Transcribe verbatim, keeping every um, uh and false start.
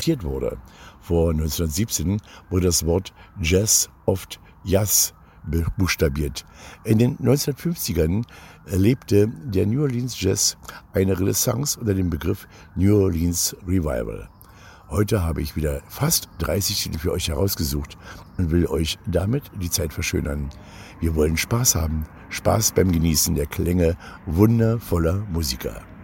datiert wurde. Vor neunzehnhundertsiebzehn wurde das Wort Jazz oft Jazz buchstabiert. In den neunzehnhundertfünfzigern erlebte der New Orleans Jazz eine Renaissance unter dem Begriff New Orleans Revival. Heute habe ich wieder fast dreißig Titel für euch herausgesucht und will euch damit die Zeit verschönern. Wir wollen Spaß haben, Spaß beim Genießen der Klänge wundervoller Musiker.